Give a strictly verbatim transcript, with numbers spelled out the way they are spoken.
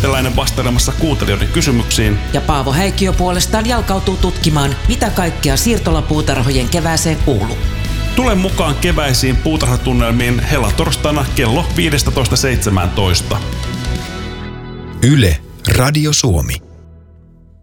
Jääskeläinen vastailemassa kuuntelijoiden kysymyksiin. Ja Paavo Häikkiö puolestaan jalkautuu tutkimaan, mitä kaikkea siirtolapuutarhojen kevääseen kuuluu. Tule mukaan keväisiin puutarhatunnelmiin helatorstaina kello viisitoista seitsemäntoista. Yle, Radio Suomi.